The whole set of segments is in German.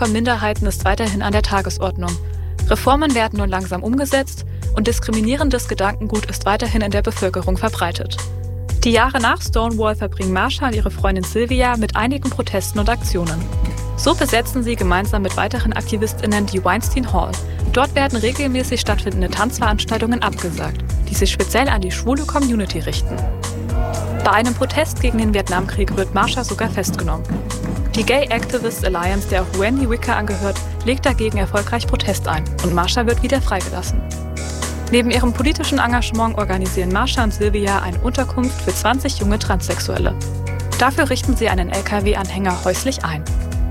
von Minderheiten ist weiterhin an der Tagesordnung. Reformen werden nun langsam umgesetzt und diskriminierendes Gedankengut ist weiterhin in der Bevölkerung verbreitet. Die Jahre nach Stonewall verbringen Marsha und ihre Freundin Sylvia mit einigen Protesten und Aktionen. So besetzen sie gemeinsam mit weiteren AktivistInnen die Weinstein Hall. Dort werden regelmäßig stattfindende Tanzveranstaltungen abgesagt, die sich speziell an die schwule Community richten. Bei einem Protest gegen den Vietnamkrieg wird Marsha sogar festgenommen. Die Gay Activists Alliance, der auch Wendy Wicker angehört, legt dagegen erfolgreich Protest ein und Marsha wird wieder freigelassen. Neben ihrem politischen Engagement organisieren Marsha und Sylvia eine Unterkunft für 20 junge Transsexuelle. Dafür richten sie einen LKW-Anhänger häuslich ein.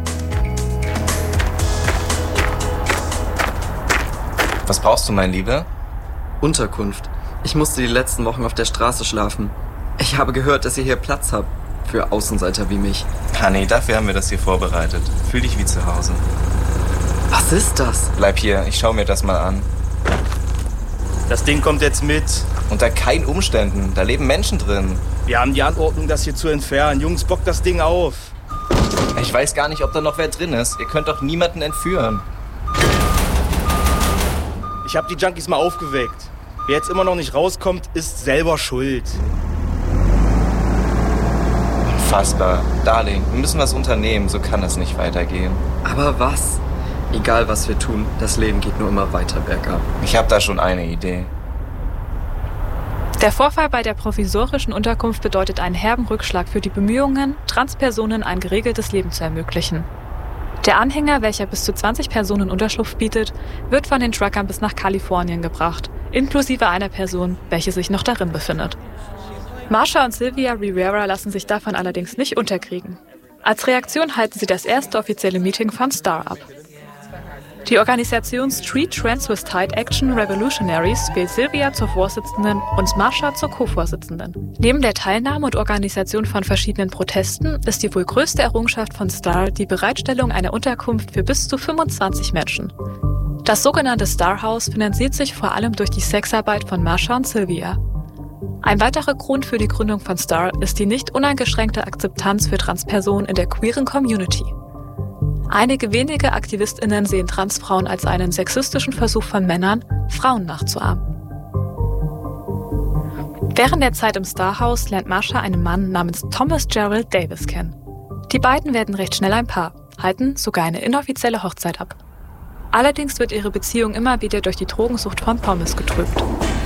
Was brauchst du, mein Lieber? Unterkunft. Ich musste die letzten Wochen auf der Straße schlafen. Ich habe gehört, dass ihr hier Platz habt. Für Außenseiter wie mich. Honey, dafür haben wir das hier vorbereitet. Fühl dich wie zu Hause. Was ist das? Bleib hier, ich schau mir das mal an. Das Ding kommt jetzt mit. Unter keinen Umständen. Da leben Menschen drin. Wir haben die Anordnung, das hier zu entfernen. Jungs, bock das Ding auf. Ich weiß gar nicht, ob da noch wer drin ist. Ihr könnt doch niemanden entführen. Ich habe die Junkies mal aufgeweckt. Wer jetzt immer noch nicht rauskommt, ist selber schuld. Unfassbar. Darling, wir müssen was unternehmen. So kann das nicht weitergehen. Aber was? Egal, was wir tun, das Leben geht nur immer weiter bergab. Ich habe da schon eine Idee. Der Vorfall bei der provisorischen Unterkunft bedeutet einen herben Rückschlag für die Bemühungen, Transpersonen ein geregeltes Leben zu ermöglichen. Der Anhänger, welcher bis zu 20 Personen Unterschlupf bietet, wird von den Truckern bis nach Kalifornien gebracht, inklusive einer Person, welche sich noch darin befindet. Marsha und Sylvia Rivera lassen sich davon allerdings nicht unterkriegen. Als Reaktion halten sie das erste offizielle Meeting von STAR ab. Die Organisation Street Transvestite Action Revolutionaries wählt Sylvia zur Vorsitzenden und Marsha zur Co-Vorsitzenden. Neben der Teilnahme und Organisation von verschiedenen Protesten ist die wohl größte Errungenschaft von STAR die Bereitstellung einer Unterkunft für bis zu 25 Menschen. Das sogenannte Star House finanziert sich vor allem durch die Sexarbeit von Marsha und Sylvia. Ein weiterer Grund für die Gründung von STAR ist die nicht uneingeschränkte Akzeptanz für Transpersonen in der queeren Community. Einige wenige AktivistInnen sehen Transfrauen als einen sexistischen Versuch von Männern, Frauen nachzuahmen. Während der Zeit im Star House lernt Marsha einen Mann namens Thomas Gerald Davis kennen. Die beiden werden recht schnell ein Paar, halten sogar eine inoffizielle Hochzeit ab. Allerdings wird ihre Beziehung immer wieder durch die Drogensucht von Thomas getrübt.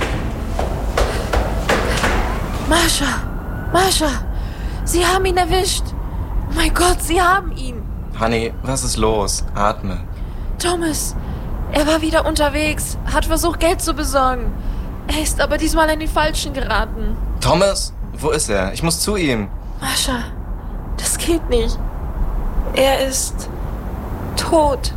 Marsha, Sie haben ihn erwischt. Oh mein Gott, Sie haben ihn. Honey, was ist los? Atme. Thomas, er war wieder unterwegs, hat versucht, Geld zu besorgen. Er ist aber diesmal an die Falschen geraten. Thomas? Wo ist er? Ich muss zu ihm. Marsha, das geht nicht. Er ist tot.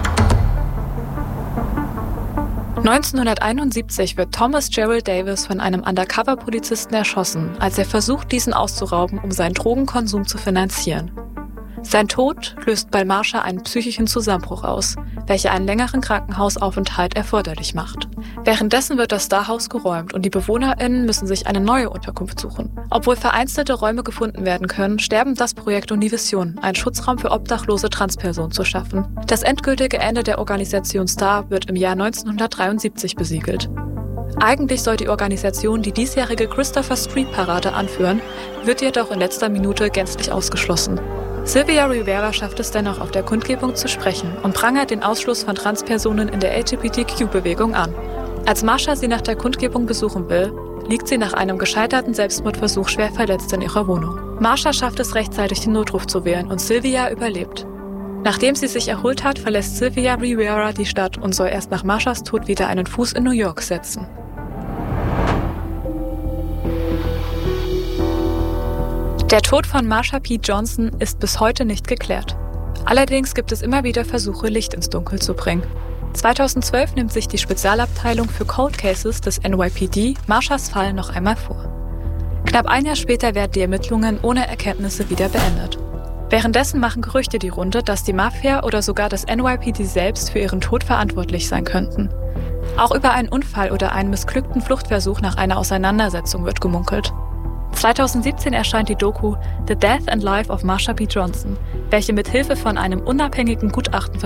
1971 wird Thomas Gerald Davis von einem Undercover-Polizisten erschossen, als er versucht, diesen auszurauben, um seinen Drogenkonsum zu finanzieren. Sein Tod löst bei Marsha einen psychischen Zusammenbruch aus, welcher einen längeren Krankenhausaufenthalt erforderlich macht. Währenddessen wird das Starhaus geräumt und die BewohnerInnen müssen sich eine neue Unterkunft suchen. Obwohl vereinzelte Räume gefunden werden können, sterben das Projekt und die Vision, einen Schutzraum für obdachlose Transpersonen zu schaffen. Das endgültige Ende der Organisation STAR wird im Jahr 1973 besiegelt. Eigentlich soll die Organisation die diesjährige Christopher Street Parade anführen, wird jedoch in letzter Minute gänzlich ausgeschlossen. Sylvia Rivera schafft es dennoch, auf der Kundgebung zu sprechen und prangert den Ausschluss von Transpersonen in der LGBTQ-Bewegung an. Als Marsha sie nach der Kundgebung besuchen will, liegt sie nach einem gescheiterten Selbstmordversuch schwer verletzt in ihrer Wohnung. Marsha schafft es rechtzeitig, den Notruf zu wählen und Sylvia überlebt. Nachdem sie sich erholt hat, verlässt Sylvia Rivera die Stadt und soll erst nach Marshas Tod wieder einen Fuß in New York setzen. Der Tod von Marsha P. Johnson ist bis heute nicht geklärt. Allerdings gibt es immer wieder Versuche, Licht ins Dunkel zu bringen. 2012 nimmt sich die Spezialabteilung für Cold Cases des NYPD Marshas Fall noch einmal vor. Knapp ein Jahr später werden die Ermittlungen ohne Erkenntnisse wieder beendet. Währenddessen machen Gerüchte die Runde, dass die Mafia oder sogar das NYPD selbst für ihren Tod verantwortlich sein könnten. Auch über einen Unfall oder einen missglückten Fluchtversuch nach einer Auseinandersetzung wird gemunkelt. 2017 erscheint die Doku The Death and Life of Marsha P. Johnson, welche mit Hilfe von einem unabhängigen Gutachten